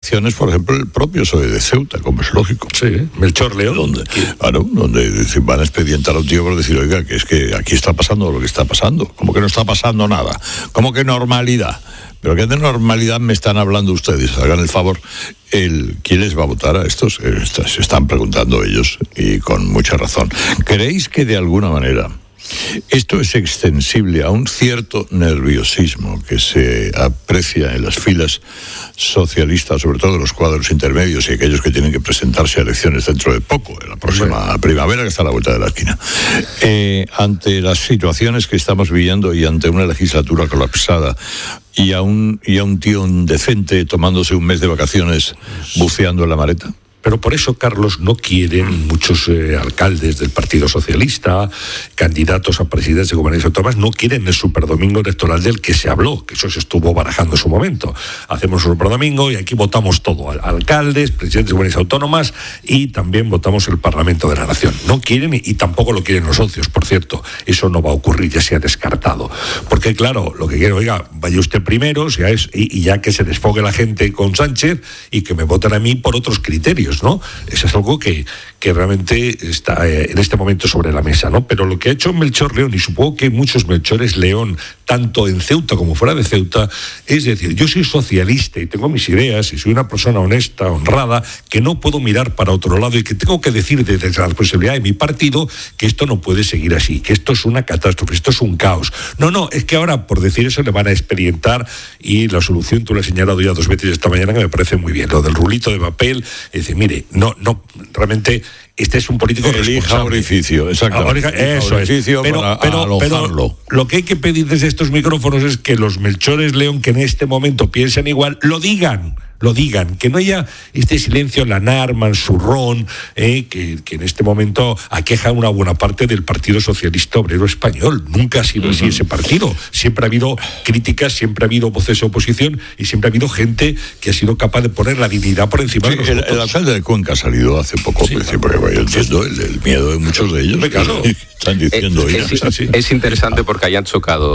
Por ejemplo, el propio PSOE de Ceuta, como es lógico. Sí, Melchor León. Donde van a expedientar a un tío por decir, oiga, que es que aquí está pasando lo que está pasando. Como que no está pasando nada. Como que normalidad. ¿Pero qué de normalidad me están hablando ustedes? Hagan el favor. ¿Quién les va a votar a estos? Se están preguntando ellos, y con mucha razón. ¿Creéis que de alguna manera esto es extensible a un cierto nerviosismo que se aprecia en las filas socialistas, sobre todo en los cuadros intermedios y aquellos que tienen que presentarse a elecciones dentro de poco, en la próxima primavera que está a la vuelta de la esquina? Ante las situaciones que estamos viviendo y ante una legislatura colapsada y a un tío indecente tomándose un mes de vacaciones buceando en la maleta. Pero por eso, Carlos, no quieren muchos alcaldes del Partido Socialista, candidatos a presidentes de comunidades autónomas, no quieren el superdomingo electoral del que se habló, que eso se estuvo barajando en su momento. Hacemos un superdomingo y aquí votamos todo, alcaldes, presidentes de comunidades autónomas, y también votamos el Parlamento de la Nación. No quieren, y tampoco lo quieren los socios, por cierto. Eso no va a ocurrir, ya se ha descartado. Porque claro, lo que quiero, oiga, vaya usted primero, y ya que se desfogue la gente con Sánchez y que me voten a mí por otros criterios, ¿no? Eso es algo que realmente está en este momento sobre la mesa, ¿no? Pero lo que ha hecho Melchor León, y supongo que muchos Melchores León, tanto en Ceuta como fuera de Ceuta, es decir, yo soy socialista y tengo mis ideas y soy una persona honesta, honrada, que no puedo mirar para otro lado y que tengo que decir desde la responsabilidad de mi partido que esto no puede seguir así, que esto es una catástrofe, esto es un caos. No, es que ahora por decir eso le van a experimentar, y la solución tú la has señalado ya 2 veces esta mañana, que me parece muy bien, lo del rulito de papel. Es decir, mire, no, realmente este es un político elija orificio, exactamente. Eso orificio es. Pero lo que hay que pedir desde estos micrófonos es que los Melchores León, que en este momento piensan igual, lo digan, que no haya este silencio lanar, mansurrón, que en este momento aqueja una buena parte del Partido Socialista Obrero Español. Nunca ha sido así ese partido. Siempre ha habido críticas, siempre ha habido voces de oposición y siempre ha habido gente que ha sido capaz de poner la dignidad por encima de los votos. El alcalde de Cuenca ha salido hace poco, porque yo entiendo el miedo de muchos de ellos. Claro. Están diciendo es interesante porque hayan chocado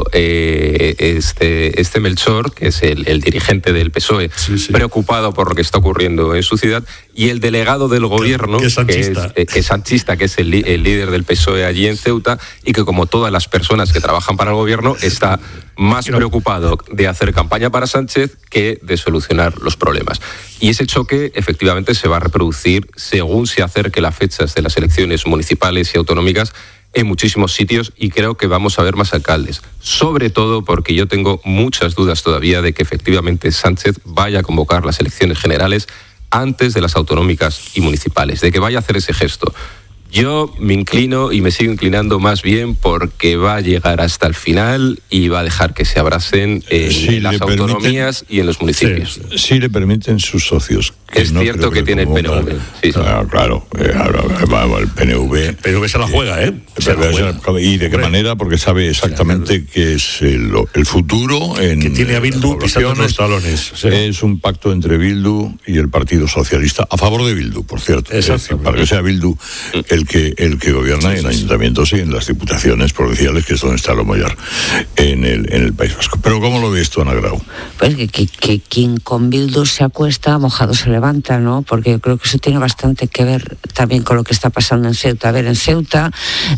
este Melchor, que es el dirigente del PSOE, preocupado por lo que está ocurriendo en su ciudad, y el delegado del gobierno, que es sanchista, que es el líder del PSOE allí en Ceuta, y que, como todas las personas que trabajan para el gobierno, está más preocupado de hacer campaña para Sánchez que de solucionar los problemas. Y ese choque efectivamente se va a reproducir según se acerque las fechas de las elecciones municipales y autonómicas en muchísimos sitios, y creo que vamos a ver más alcaldes, sobre todo porque yo tengo muchas dudas todavía de que efectivamente Sánchez vaya a convocar las elecciones generales antes de las autonómicas y municipales, de que vaya a hacer ese gesto. Yo me inclino y me sigo inclinando más bien porque va a llegar hasta el final y va a dejar que se abracen en las autonomías y en los municipios. Sí le permiten sus socios. Es no cierto que tiene el PNV. Sí. Claro, el PNV. El PNV se la juega, ¿eh? ¿Y de qué manera? Porque sabe exactamente que es el futuro. Que tiene a Bildu pisando los talones. Sí. Es un pacto entre Bildu y el Partido Socialista, a favor de Bildu, por cierto. Es decir, para que sea Bildu el que gobierna en ayuntamientos y en las diputaciones provinciales, que es donde está lo mayor en el País Vasco. Pero ¿cómo lo ves tú, Ana Grau? Pues que quien con Bildu se acuesta, mojado se levanta, ¿no? Porque yo creo que eso tiene bastante que ver también con lo que está pasando en Ceuta. A ver, en Ceuta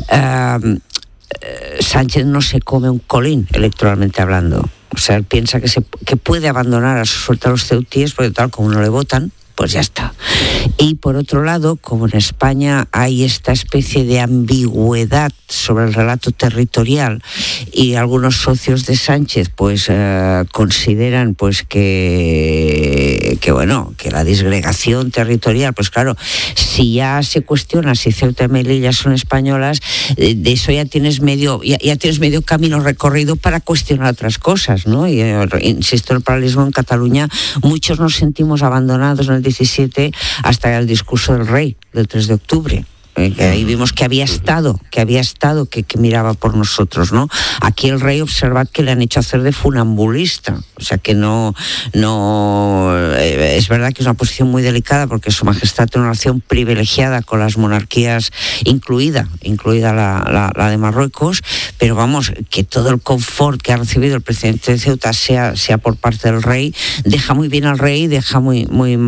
Sánchez no se come un colín electoralmente hablando. O sea, él piensa que puede abandonar a su suerte a los ceutíes, porque tal como no le votan, pues ya está. Y por otro lado, como en España hay esta especie de ambigüedad sobre el relato territorial, y algunos socios de Sánchez pues consideran pues que la disgregación territorial, pues claro, si ya se cuestiona si Ceuta y Melilla son españolas, de eso ya tienes medio camino recorrido para cuestionar otras cosas, ¿no? Y insisto, el paralelismo en Cataluña, muchos nos sentimos abandonados en el 17 hasta el discurso del rey del 3 de octubre. Ahí vimos que había estado, que miraba por nosotros, ¿no? Aquí el rey, observad que le han hecho hacer de funambulista, o sea que no es verdad que es una posición muy delicada porque Su Majestad tiene una relación privilegiada con las monarquías, incluida la de Marruecos, pero vamos, que todo el confort que ha recibido el presidente de Ceuta sea por parte del rey, deja muy bien al rey, deja muy